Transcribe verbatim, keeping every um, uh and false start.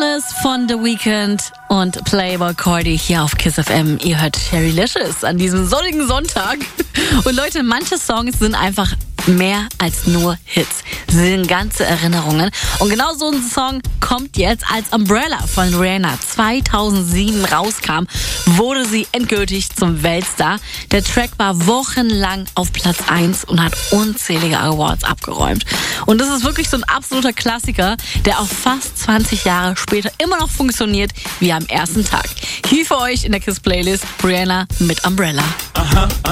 Shameless von The Weeknd und Playboi Carti hier auf Kiss F M. Ihr hört Sherrylicious an diesem sonnigen Sonntag. Und Leute, manche Songs sind einfach mehr als nur Hits. Sie sind ganze Erinnerungen. Und genau so ein Song kommt jetzt, als Umbrella von Rihanna zweitausendsieben rauskam, wurde sie endgültig zum Weltstar. Der Track war wochenlang auf Platz eins und hat unzählige Awards abgeräumt. Und das ist wirklich so ein absoluter Klassiker, der auch fast zwanzig Jahre später immer noch funktioniert wie am ersten Tag. Hier für euch in der Kiss Playlist Rihanna mit Umbrella. Aha, aha.